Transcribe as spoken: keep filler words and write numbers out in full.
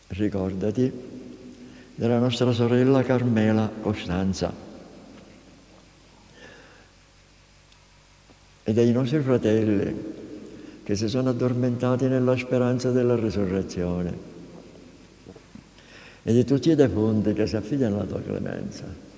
ricordati della nostra sorella Carmela Costanza e dei nostri fratelli che si sono addormentati nella speranza della risurrezione, e di tutti i defunti che si affidano alla tua clemenza.